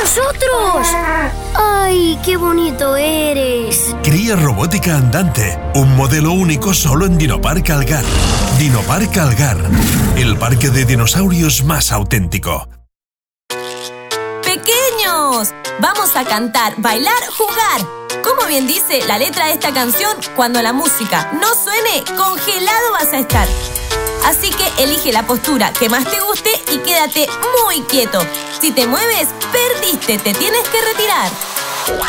nosotros! ¡Ay, qué bonito eres! Cría robótica andante, un modelo único solo en Dinopark Algar. Dinopark Algar, el parque de dinosaurios más auténtico. ¡Pequeños! Vamos a cantar, bailar, jugar. Como bien dice la letra de esta canción, cuando la música no suene, congelado vas a estar. Así que elige la postura que más te guste y quédate muy quieto. Si te mueves, perdiste, te tienes que retirar.